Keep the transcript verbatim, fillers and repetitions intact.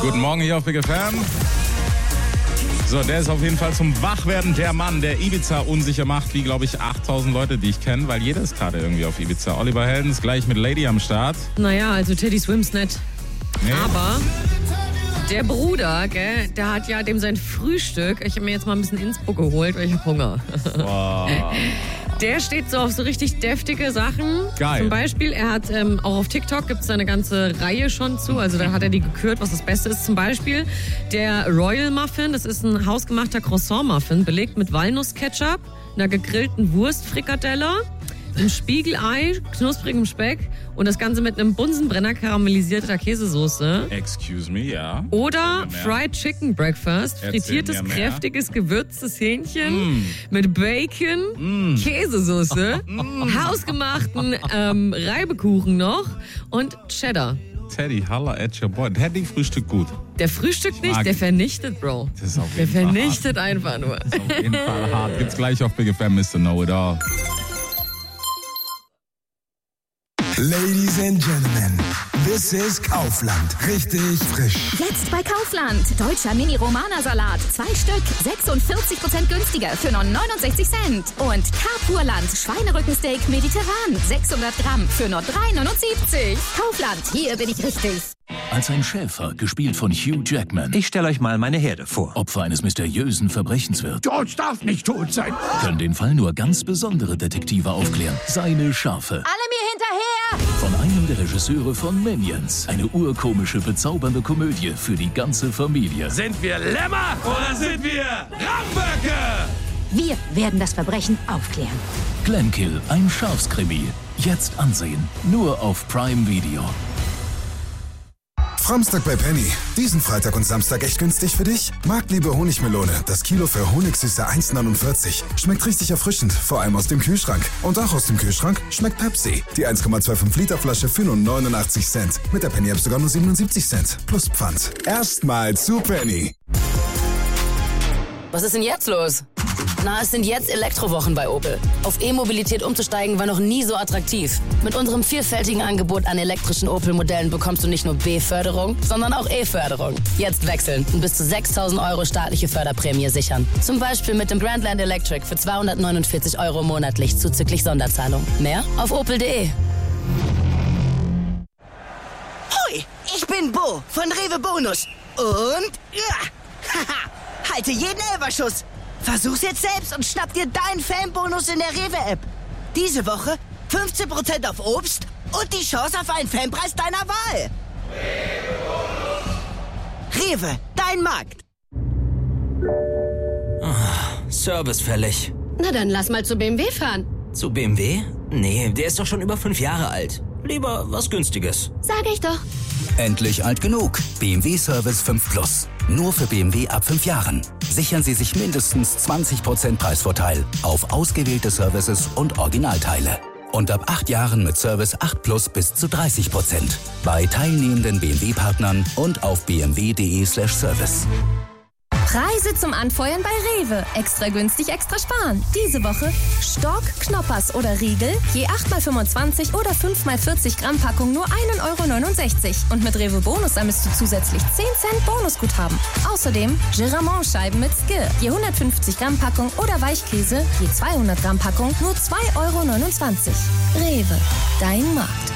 Guten Morgen hier auf Big F M. So, der ist auf jeden Fall zum Wachwerden der Mann, der Ibiza unsicher macht, wie, glaube ich, achttausend Leute, die ich kenne, weil jeder ist gerade irgendwie auf Ibiza. Oliver Heldens gleich mit Lady am Start. Naja, also Teddy Swims nicht. Nee. Aber der Bruder, gell, der hat ja dem sein Frühstück, ich habe mir jetzt mal ein bisschen Innsbruck geholt, weil ich habe Hunger. Wow. Der steht so auf so richtig deftige Sachen. Geil. Zum Beispiel, er hat ähm, auch auf TikTok gibt es eine ganze Reihe schon zu. Also da hat er die gekürt, was das Beste ist. Zum Beispiel der Royal Muffin. Das ist ein hausgemachter Croissant-Muffin, belegt mit Walnussketchup, einer gegrillten Wurstfrikadelle, einem Spiegelei, knusprigem Speck und das Ganze mit einem Bunsenbrenner karamellisierter Käsesoße. Excuse me, ja. Oder Fried Chicken Breakfast, Erzähl frittiertes, mir mehr. kräftiges, gewürztes Hähnchen Mm. mit Bacon, Mm. Käsesoße, hausgemachten ähm, Reibekuchen noch und Cheddar. Teddy, holla at your boy. Teddy frühstückt gut. Der frühstückt nicht, mag der ihn. vernichtet, Bro. Das ist auf Der jeden Fall vernichtet einfach nur. hart. Das ist auf jeden Fall hart. Gibt's gleich auf Big F M, Mister Know It All. Ladies and Gentlemen, this is Kaufland. Richtig frisch. Jetzt bei Kaufland. Deutscher Mini-Romana-Salat. Zwei Stück. sechsundvierzig Prozent günstiger für nur neunundsechzig Cent. Und Carpurland. Schweinerückensteak mediterran. sechshundert Gramm für nur drei neunundsiebzig. Kaufland. Hier bin ich richtig. Als ein Schäfer, gespielt von Hugh Jackman, Ich stelle euch mal meine Herde vor. Opfer eines mysteriösen Verbrechens wird, George darf nicht tot sein. können den Fall nur ganz besondere Detektive aufklären. Seine Schafe. Alle mir hinterher! Von einem der Regisseure von Minions. Eine urkomische, bezaubernde Komödie für die ganze Familie. Sind wir Lämmer oder sind wir Ramböcke? Wir werden das Verbrechen aufklären. Glenkill, ein Schafskrimi. Jetzt ansehen. Nur auf Prime Video. Samstag bei Penny. Diesen Freitag und Samstag echt günstig für dich? Marktliebe Honigmelone. Das Kilo für Honigsüße eins neunundvierzig. Schmeckt richtig erfrischend, vor allem aus dem Kühlschrank. Und auch aus dem Kühlschrank schmeckt Pepsi. Die eins Komma fünfundzwanzig Liter Flasche für nur neunundachtzig Cent. Mit der Penny App sogar nur siebenundsiebzig Cent. Plus Pfand. Erstmal zu Penny. Was ist denn jetzt los? Na, es sind jetzt Elektrowochen bei Opel. Auf E-Mobilität umzusteigen war noch nie so attraktiv. Mit unserem vielfältigen Angebot an elektrischen Opel-Modellen bekommst du nicht nur B-Förderung, sondern auch E-Förderung. Jetzt wechseln und bis zu sechstausend Euro staatliche Förderprämie sichern. Zum Beispiel mit dem Grandland Electric für zweihundertneunundvierzig Euro monatlich zuzüglich Sonderzahlung. Mehr auf opel punkt de. Hoi, ich bin Bo von Rewe Bonus. Und ja, haha, halte jeden Elferschuss. Versuch's jetzt selbst und schnapp dir deinen Fanbonus in der Rewe-App. Diese Woche fünfzehn Prozent auf Obst und die Chance auf einen Fanpreis deiner Wahl. Rewe, dein Markt. Service fällig. Na dann lass mal zu B M W fahren. Zu B M W? Nee, der ist doch schon über fünf Jahre alt. Lieber was Günstiges. Sag ich doch. Endlich alt genug. B M W Service fünf Plus. Nur für B M W ab fünf Jahren. Sichern Sie sich mindestens zwanzig Prozent Preisvorteil auf ausgewählte Services und Originalteile. Und ab acht Jahren mit Service acht Plus bis zu dreißig Prozent. Bei teilnehmenden B M W-Partnern und auf b m w punkt de slash service. Preise zum Anfeuern bei Rewe. Extra günstig, extra sparen. Diese Woche Stork, Knoppers oder Riegel. Je acht mal fünfundzwanzig oder fünf mal vierzig Gramm Packung nur ein Euro neunundsechzig. Und mit Rewe Bonus sammelst du zusätzlich zehn Cent Bonusguthaben. Außerdem Giramont-Scheiben mit Skill. Je hundertfünfzig Gramm Packung oder Weichkäse. Je zweihundert Gramm Packung nur zwei Euro neunundzwanzig. Rewe, dein Markt.